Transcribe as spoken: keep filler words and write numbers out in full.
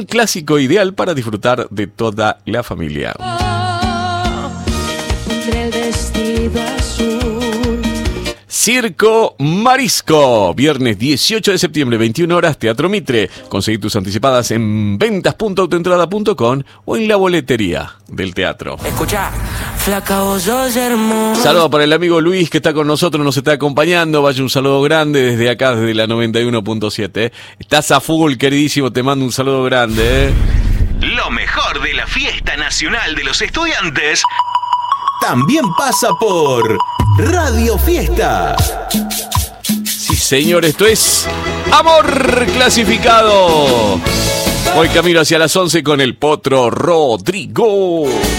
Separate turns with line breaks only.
Un clásico ideal para disfrutar de toda la familia.
Pondré el vestido azul.
Circo Marisco, viernes dieciocho de septiembre, veintiuna horas, Teatro Mitre. Conseguí tus anticipadas en ventas punto autoentrada punto com o en la boletería del teatro.
Escuchá, flaca, vos sos hermosa.
Saludo para el amigo Luis que está con nosotros, nos está acompañando. Vaya un saludo grande desde acá, desde la noventa y uno punto siete. Estás a full, queridísimo, te mando un saludo grande. ¿eh?
Lo mejor de la fiesta nacional de los estudiantes
también pasa por Radio Fiesta.
Sí, señor, esto es Amor Clasificado. Voy camino hacia las once con el Potro Rodrigo.